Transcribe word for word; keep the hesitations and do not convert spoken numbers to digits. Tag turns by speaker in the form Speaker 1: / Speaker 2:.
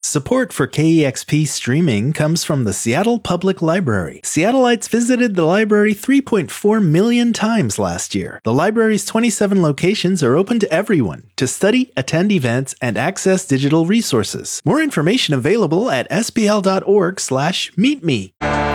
Speaker 1: Support for K E X P streaming comes from the Seattle Public Library. Seattleites visited the library three point four million times last year. The library's twenty-seven locations are open to everyone to study, attend events, and access digital resources. More information available at s b l dot org slash meet me.